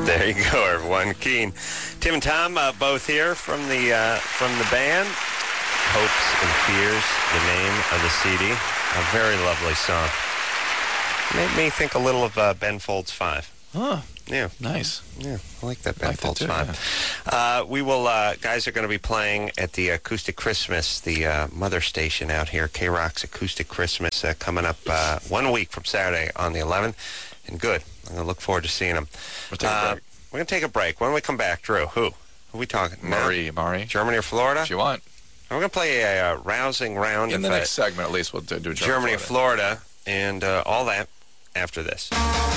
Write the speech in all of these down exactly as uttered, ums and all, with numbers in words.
There you go, everyone. Keen. Tim and Tom, uh, both here from the uh, from the band. Hopes and Fears, the name of the C D. A very lovely song. Made me think a little of uh, Ben Folds Five. Huh. Yeah. Nice. Yeah, I like that Ben like that Folds too, Five. Yeah. Uh, we will, uh, guys are going to be playing at the Acoustic Christmas, the uh, mother station out here, K-Rock's Acoustic Christmas, uh, coming up uh, one week from Saturday on the eleventh. And good. I'm going to look forward to seeing them. We'll take a uh, break. We're going to take a break. When we come back, Drew, who? Who are we talking? Murray, Murray. Germany or Florida? If you want. We're going to play a, uh rousing round In of the uh, next segment, at least, we'll do Germany, Germany or Florida. Florida, and uh, all that after this.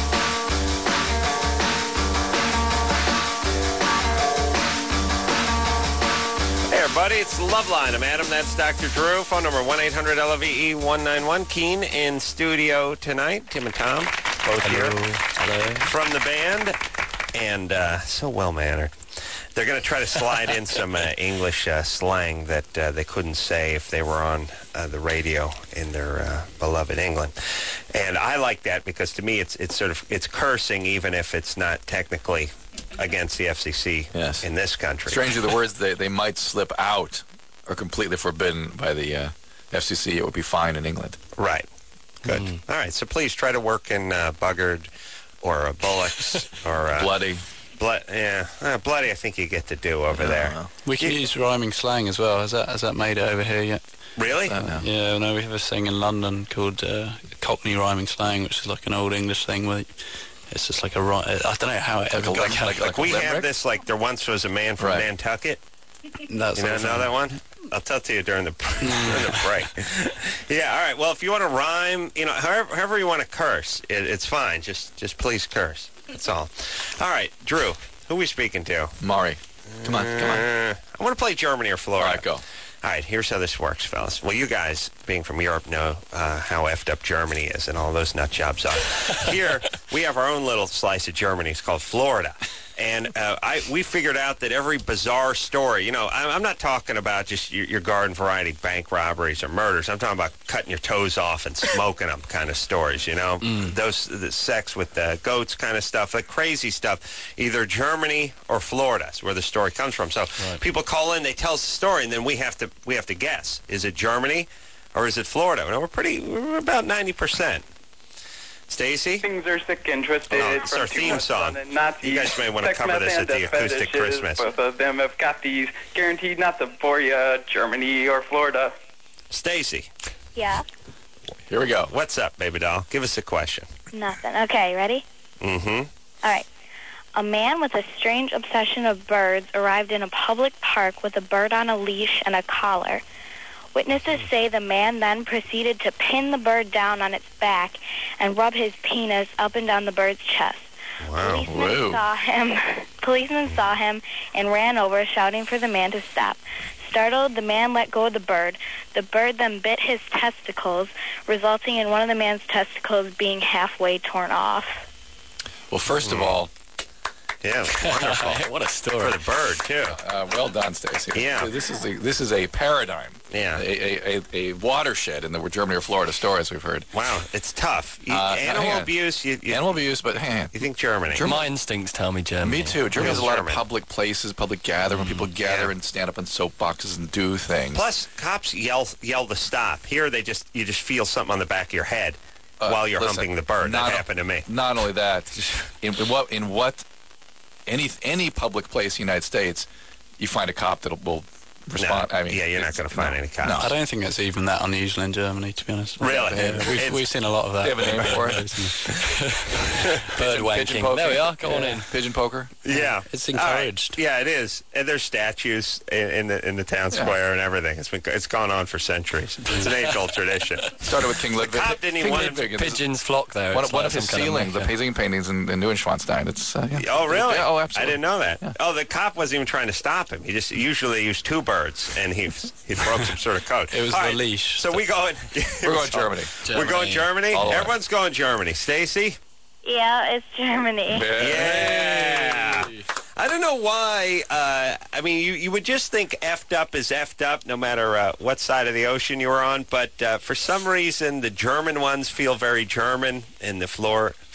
Hey, everybody, it's the Love Line. I'm Adam. That's Doctor Drew. Phone number one eight hundred L V E one nine one. Keen in studio tonight. Tim and Tom, both Hello. here. Hello. From the band, and uh, so well-mannered. They're going to try to slide in some uh, English uh, slang that uh, they couldn't say if they were on uh, the radio in their uh, beloved England. And I like that because to me it's it's sort of it's cursing even if it's not technically against the F C C Yes. in this country. Strangely, the words they, they might slip out are completely forbidden by the uh, F C C. It would be fine in England. Right. Good. Mm. All right. So please try to work in uh, buggered or uh, bullocks or uh, bloody. Blood, yeah, uh, bloody. I think you get to do over there. Know. We can you, use rhyming slang as well. Has that has that made it over here yet? Really? Uh, yeah, no. We have a thing in London called uh, Cockney rhyming slang, which is like an old English thing with. It's just like a I don't know how it like ever got. Like, like, like we limerick? have this. Like there once was a man from right. Nantucket. That's you know, know that one? I'll tell it to you during the during the break. Yeah. All right. Well, if you want to rhyme, you know, however, however you want to curse, it, it's fine. Just just please curse. That's all. All right, Drew. Who are we speaking to? Maury. Come on, come on. Uh, I want to play Germany or Florida. All right, go. All right, here's how this works, fellas. Well, you guys, being from Europe, know uh, how effed up Germany is and all those nut jobs are. Here, we have our own little slice of Germany. It's called Florida. And uh, I we figured out that every bizarre story, you know, I'm, I'm not talking about just your, your garden variety bank robberies or murders. I'm talking about cutting your toes off and smoking them kind of stories, you know. Mm. Those the sex with the goats kind of stuff, like crazy stuff. Either Germany or Florida is where the story comes from. So right. People call in, they tell us the story, and then we have to we have to guess. Is it Germany or is it Florida? Well, we're pretty, we're about ninety percent. Stacy? Things are sick and twisted. Oh, it's our theme song. You guys may want to cover this at the Acoustic fetishes. Christmas. Both of them have got these guaranteed not to bore you, Germany or Florida. Stacy? Yeah? Here we go. What's up, baby doll? Give us a question. Nothing. Okay, ready? Mm-hmm. All right. A man with a strange obsession of birds arrived in a public park with a bird on a leash and a collar. Witnesses say the man then proceeded to pin the bird down on its back and rub his penis up and down the bird's chest. Wow. Policemen Whoa. saw him. Policemen saw him and ran over, shouting for the man to stop. Startled, the man let go of the bird. The bird then bit his testicles, resulting in one of the man's testicles being halfway torn off. Well, first of all, yeah, wonderful. What a story for the bird too. Uh, well done, Stacy. Yeah, this is a, this is a paradigm. Yeah, a, a, a watershed in the Germany or Florida stories we've heard. Wow, it's tough. You, uh, animal abuse. You, you, animal abuse, but hey, you think Germany? Germany. My instincts tell me Germany. Me too. Germany has a lot German. of public places, public gather when people gather yeah. and stand up on soapboxes and do things. Plus, cops yell yell to stop. Here, they just you just feel something on the back of your head uh, while you're listen, humping the bird. That not, happened to me. Not only that, in, in what in what any any public place in the United States, you find a cop that will respond. No, I mean, yeah, you're not going to find no, any cops. No. I don't think it's even that unusual in Germany, to be honest. Really? Yeah, we've, we've seen a lot of that. They have a name for it. Bird Pigeon wanking. poker. There we are. Go on Yeah. in. Pigeon poker. Yeah, It's encouraged. Right. Yeah, it is. And there's statues in, in the in the town square yeah. and everything. It's been it's gone on for centuries. It's an age-old tradition. Started with King Ludwig. The cop didn't even King want Ludwig. Pigeons flock there. One, It's one like of his some kind ceilings, of the painting paintings in, in Neuschwanstein. It's uh, yeah. Oh, really? Yeah, oh, absolutely. I didn't know that. Yeah. Oh, the cop wasn't even trying to stop him. He just usually used two birds, and he he broke some sort of code. It was All the right, leash. So we going. We're going Germany. We're going Germany. All the way. Everyone's going Germany. Stacy. Yeah, it's Germany. Yeah. I don't know why. Uh, I mean, you, you would just think effed up is effed up no matter uh, what side of the ocean you were on. But uh, for some reason, the German ones feel very German, and the Flor-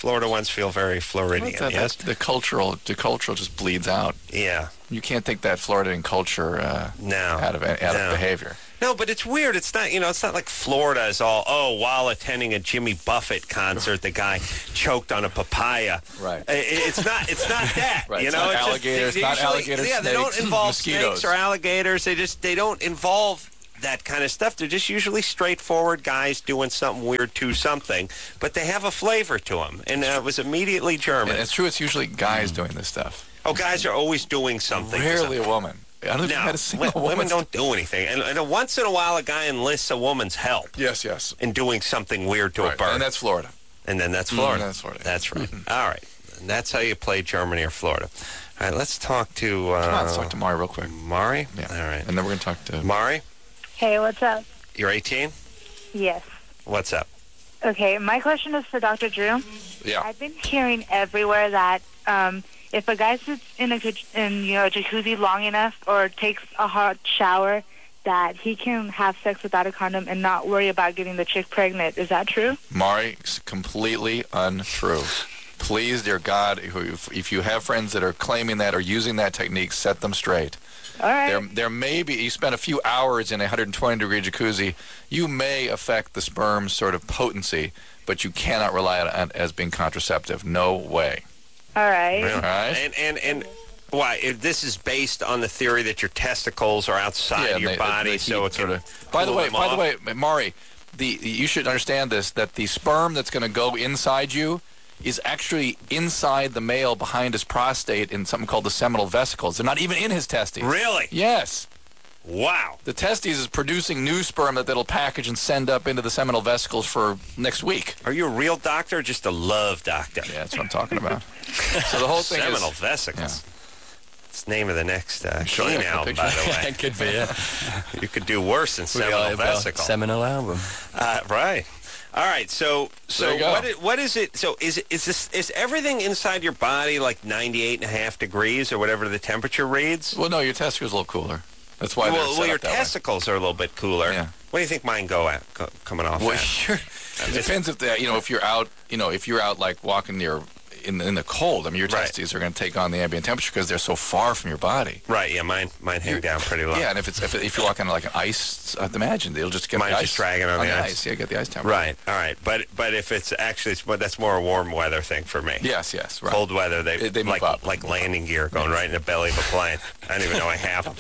Florida ones feel very Floridian, That- yes? that- the cultural, the cultural just bleeds out. Yeah. You can't take that Floridian culture uh, No. out of out No. of behavior. No, but it's weird. It's not, you know, it's not like Florida is all, oh, while attending a Jimmy Buffett concert, the guy choked on a papaya. Right. I- It's not, it's not that. Right, You it's know, not it's just- alligators, they not usually- alligators, Yeah, they don't snakes, involve mosquitoes. snakes or alligators. They just, they don't involve that kind of stuff. They're just usually straightforward guys doing something weird to something, but they have a flavor to them. And uh, it was immediately German. And it's true. It's usually guys doing this stuff. Oh, guys are always doing something. to Rarely something. a woman. I don't think No, I've had a single wo- women woman. don't do anything. And, and once in a while, a guy enlists a woman's help Yes, yes. in doing something weird to Right. a bird. And that's Florida. And then that's Florida. Mm, that's Florida. That's right. All right. And that's how you play Germany or Florida. All right, let's talk to... Uh, Come on, let's talk to Mari real quick. Mari? Yeah. All right. And then we're going to talk to... Mari, Hey, what's up? you're eighteen? Yes. What's up? Okay, my question is for Doctor Drew. Yeah. I've been hearing everywhere that um, if a guy sits in a jac- in you know a jacuzzi long enough or takes a hot shower, that he can have sex without a condom and not worry about getting the chick pregnant. Is that true? Mari, it's completely untrue. Please, dear God, if, if you have friends that are claiming that or using that technique, set them straight. All right. There, there may be, you spend a few hours in a one hundred twenty degree jacuzzi, you may affect the sperm's sort of potency, but you cannot rely on it as being contraceptive. No way. All right. All right? And, and, and why? If this is based on the theory that your testicles are outside Yeah, of your they- body, the so heat it can sort of- By the cool way, them by the off. way, Mari, the you should understand this, that the sperm that's going to go inside you is actually inside the male behind his prostate in something called the seminal vesicles. They're not even in his testes. Really? Yes. Wow. The testes is producing new sperm that it'll package and send up into the seminal vesicles for next week. Are you a real doctor or just a love doctor? Yeah, that's what I'm talking about. So the whole thing Seminal is... vesicles. It's the name of the next uh, Sure, Keen yeah, album, picture. by the way. It could be, yeah. You could do worse than seminal vesicle. Seminal album. Uh, right. All right. So, There so you go. what? Is, what is it? So, is it is this is everything inside your body like ninety-eight and a half degrees or whatever the temperature reads? Well, no, your testicles are a little cooler. That's why they're well, set well, your up that way. testicles are a little bit cooler. Yeah. What do you think mine go at co- coming off? Well, at? you're, it depends if the, you know if you're out you know if you're out like walking near in in the cold. I mean, your Right. testes are going to take on the ambient temperature because they're so far from your body. Right. Yeah. Mine mine hang down pretty low. Yeah, and if it's if, if you're walking on like an ice, I'd imagine they'll just get Mine's the ice just dragging on the ice. Yeah, get the ice temperature. Right. All right. But but if it's actually it's, but that's more a warm weather thing for me. Yes, yes, right. Cold weather, they, They- they move like up. like landing gear going right in the belly of a plane. I don't even know I have them.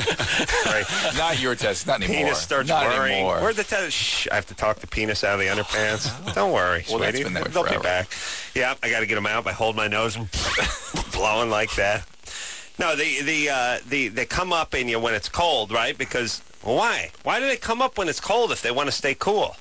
right. Not your test, not anymore. Penis starts not worrying. anymore. Where'd the test? Shh! I have to talk the penis out of the underpants. Don't worry, Well, that's sweetie. been that way They'll be forever. back. Yeah, I got to get them out by holding my nose and blowing like that. No, the the uh, the they come up in you when it's cold, right? Because well, why? Why do they come up when it's cold if they want to stay cool?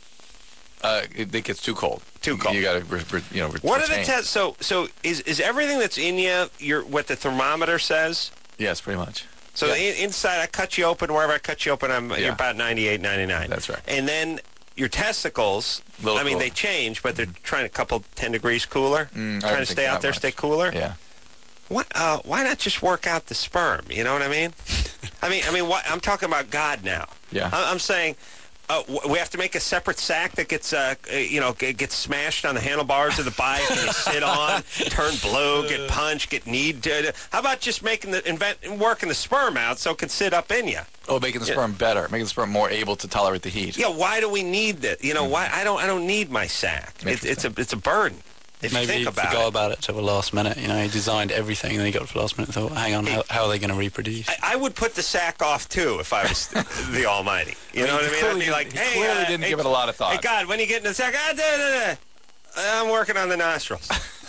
Uh, it, it gets too cold. Too cold. You got to, re, re, you know, re- What are the retain. tests? So so is is everything that's in you your what the thermometer says? Yes, pretty much. So Yeah. in, inside, I cut you open. Wherever I cut you open, I'm Yeah. you're about ninety-eight, ninety-nine. That's right. And then your testicles, Little I mean, cooler. they change, but they're trying a couple ten degrees cooler. Mm, I trying don't to think stay out that there, much. stay cooler. Yeah. What? Uh, why not just work out the sperm? You know what I mean? I mean, I mean, what, I'm talking about God now. Yeah. I, I'm saying. Uh, w- we have to make a separate sack that gets, uh, uh, you know, g- gets smashed on the handlebars of the bike, and you sit on, turn blue, get punched, get kneed. To, how about just making the invent, working the sperm out so it can sit up in you? Oh, making the sperm better, making the sperm more able to tolerate the heat. Yeah, why do we need that? You know, why I don't I don't need my sack. It, it's a it's a burden. If Maybe you think he about forgot it. about it till the last minute. You know, he designed everything, and then he got to the last minute and thought, hang on, how, how are they going to reproduce? I, I would put the sack off too if I was the Almighty. You know what I mean? I'd Clearly be like, he hey, clearly uh, didn't hey, give it a lot of thought. Hey God, when you get in the sack, ah, da, da, da. I'm working on the nostrils.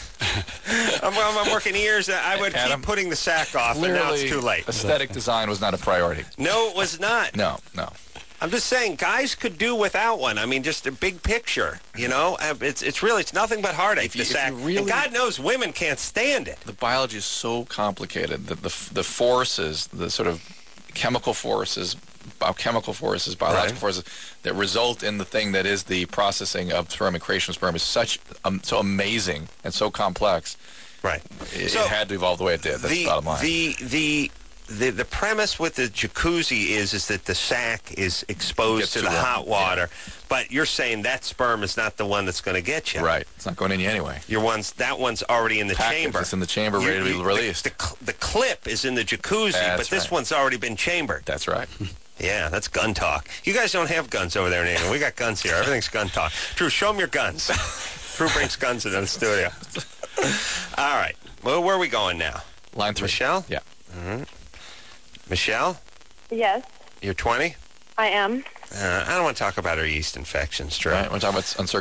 I'm, I'm, I'm working ears. I would Adam, keep putting the sack off, and now it's Clearly, too late. aesthetic design was not a priority. No, it was not. No, no. I'm just saying, guys could do without one. I mean, just a big picture, you know? Uh, It's it's really, it's nothing but heartache, If you- the if sack. you really- And God knows women can't stand it. The biology is so complicated that the the forces, the sort of chemical forces, biochemical forces, biological Right. forces that result in the thing that is the processing of sperm and creation of sperm is such um, so amazing and so complex. Right. It, So, it had to evolve the way it did. That's the, the, bottom line. the, the, the the premise with the jacuzzi is is that the sac is exposed Gets to too the warm, hot water, but you're saying that sperm is not the one that's going to get you. Right. It's not going in you anyway. Your one's that one's already in the Package, chamber. it's in the chamber, You- ready to be you- released. The, the, cl- the clip is in the jacuzzi, That's but this right. one's already been chambered. That's right. Yeah, that's gun talk. You guys don't have guns over there, Nathan. We got guns here. Everything's gun talk. Drew, show them your guns. Drew brings guns into the studio. All right. Well, where are we going now? Line three. Michelle? Yeah. Michelle, Yes, you're twenty? I am. Uh, I don't want to talk about her yeast infections, Drew. Right. We're talking about uncirculated